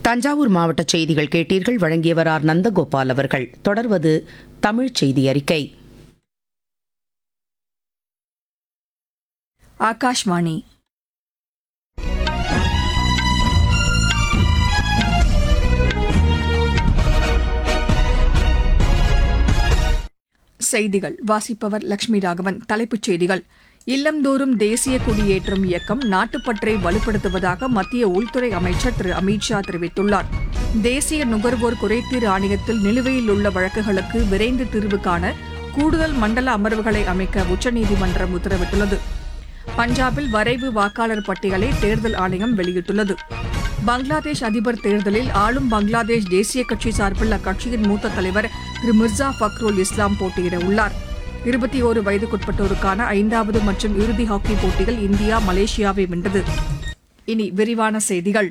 தஞ்சாவூர் மாவட்ட செய்திகள் கேட்டீர்கள். வழங்கியவர் ஆர் நந்தகோபால் அவர்கள். தொடர்வது தமிழ் செய்தி அறிக்கை. ஆகாஷ்வாணி. செய்திகள் வாசிப்பவர் லட்சுமி ராகவன். தலைப்புச் செய்திகள்: இல்லந்தோறும் தேசிய கொடியேற்றும் இயக்கம் நாட்டுப்பற்றை வலுப்படுத்துவதாக மத்திய உள்துறை அமைச்சர் திரு அமித் ஷா தெரிவித்துள்ளார். தேசிய நுகர்வோர் குறைதீர் ஆணையத்தில் நிலுவையில் உள்ள வழக்குகளுக்கு விரைந்து தீர்வு காண கூடுதல் மண்டல அமர்வுகளை அமைக்க உச்சநீதிமன்றம் உத்தரவிட்டுள்ளது. பஞ்சாபில் வரைவு வாக்காளர் பட்டியலை தேர்தல் ஆணையம் வெளியிட்டுள்ளது. பங்களாதேஷ் அதிபர் தேர்தலில் ஆளும் பங்களாதேஷ் தேசிய கட்சி சார்பில் அக்கட்சியின் மூத்த தலைவர் திரு மிர்சா ஃபக்ருல் இஸ்லாம் போட்டியிட உள்ளார். 21 வயதுக்குட்பட்டோருக்கான 5வது மற்றும் இறுதி ஹாக்கி போட்டியில் இந்தியா மலேசியாவை வென்றது. இனி விரிவான செய்திகள்.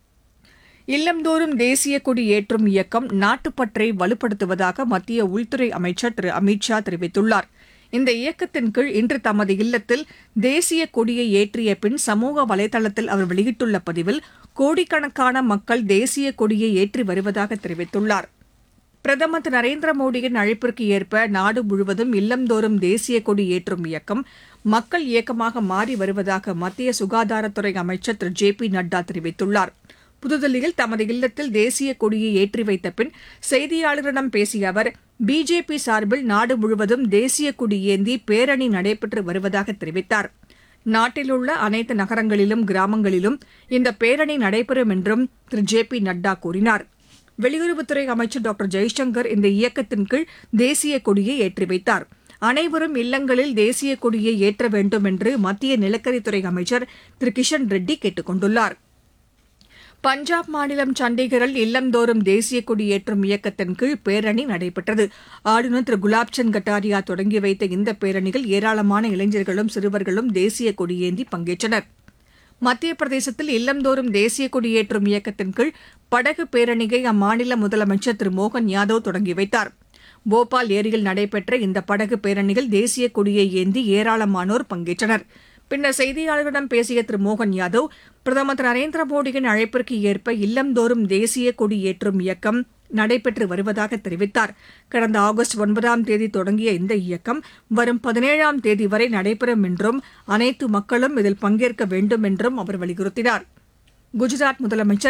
இல்லந்தோறும் தேசிய கொடி ஏற்றும் இயக்கம் நாட்டுப்பற்றை வலுப்படுத்துவதாக மத்திய உள்துறை அமைச்சர் திரு அமித் ஷா தெரிவித்துள்ளார். இந்த இயக்கத்தின் கீழ் இன்று தமது இல்லத்தில் தேசிய கொடியை ஏற்றிய பின் சமூக வலைதளத்தில் அவர் வெளியிட்டுள்ள பதிவில் கோடிக்கணக்கான மக்கள் தேசிய கொடியை ஏற்றி வருவதாக தெரிவித்துள்ளார். பிரதமர் திரு நரேந்திர மோடியின் அழைப்பிற்கு ஏற்ப நாடு முழுவதும் இல்லந்தோறும் தேசிய கொடி ஏற்றும் இயக்கம் மக்கள் இயக்கமாக மாறி வருவதாக மத்திய சுகாதாரத்துறை அமைச்சர் திரு ஜே.பி. நட்டா தெரிவித்துள்ளார். புதுதில்லியில் தமது இல்லத்தில் தேசிய கொடியை ஏற்றி வைத்த பின் செய்தியாளர்களிடம் பேசிய அவர், பிஜேபி சார்பில் நாடு முழுவதும் தேசிய கொடி ஏந்தி பேரணி நடைபெற்று வருவதாக தெரிவித்தார். நாட்டில் உள்ள அனைத்து நகரங்களிலும் கிராமங்களிலும் இந்த பேரணி நடைபெறும் என்றும் திரு ஜே.பி. நட்டா கூறினார். வெளியுறவுத்துறை அமைச்சர் டாக்டர் ஜெய்சங்கர் இந்த இயக்கத்தின் கீழ் தேசிய கொடியை ஏற்றி வைத்தார். அனைவரும் இல்லங்களில் தேசிய கொடியை ஏற்ற வேண்டும் என்று மத்திய நிலக்கரித்துறை அமைச்சர் திரு கிஷன் ரெட்டி கேட்டுக் கொண்டுள்ளார். பஞ்சாப் மாநிலம் சண்டிகரில் இல்லந்தோறும் தேசிய கொடி ஏற்றும் இயக்கத்தின் கீழ் பேரணி நடைபெற்றது. ஆளுநர் திரு குலாப்சந்த் கட்டாரியா தொடங்கி வைத்த இந்த பேரணியில் ஏராளமான இளைஞர்களும் சிறுவர்களும் தேசிய கொடியேந்தி பங்கேற்றனர். மத்திய பிரதேசத்தில் இல்லந்தோறும் தேசிய கொடியேற்றும் இயக்கத்தின் கீழ் படகு பேரணியை அம்மாநில முதலமைச்சர் திரு மோகன் யாதவ் தொடங்கி வைத்தார். போபால் ஏரியில் நடைபெற்ற இந்த படகு பேரணியில் தேசிய கொடியை ஏந்தி ஏராளமானோர் பங்கேற்றனர். பின்னர் செய்தியாளர்களிடம் பேசிய திரு மோகன் யாதவ், பிரதமர் திரு நரேந்திர மோடியின் அழைப்பிற்கு ஏற்ப இல்லந்தோறும் தேசிய கொடி ஏற்றும் இயக்கம் நடைபெற்று வருவதாக தெரிவித்தார். கடந்த ஆகஸ்ட் 9ஆம் தேதி தொடங்கிய இந்த இயக்கம் வரும் 17ஆம் தேதி வரை நடைபெறும் என்றும் அனைத்து மக்களும் இதில் பங்கேற்க வேண்டும் என்றும் அவர் வலியுறுத்தினார். குஜராத் முதலமைச்சர்